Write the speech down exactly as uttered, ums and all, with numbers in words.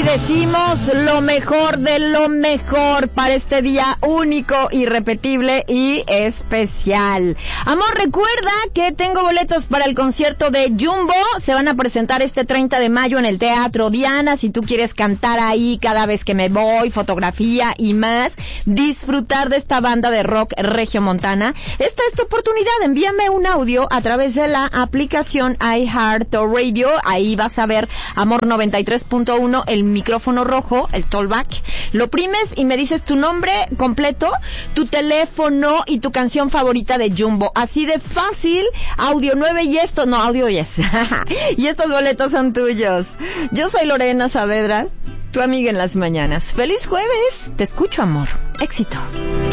decimos lo mejor de lo mejor para este día único, irrepetible y especial. Amor, recuerda que tengo boletos para el concierto de Jumbo. Se van a presentar este treinta de mayo en el Teatro Diana. Si tú quieres cantar ahí cada vez que me voy, fotografía y más, disfrutar de esta banda de rock regiomontana, esta es tu oportunidad. Envíame un audio a través de la aplicación iHeartRadio. Ahí vas a ver Amor noventa y tres punto uno, el micrófono rojo, el tollback. Lo primes y me dices tu nombre completo, tu teléfono y tu canción favorita de Jumbo. Así de fácil. Audio nueve y esto, no, audio yes. Y estos boletos son tuyos. Yo soy Lorena Saavedra, tu amiga en las mañanas. ¡Feliz jueves! Te escucho, amor. Éxito.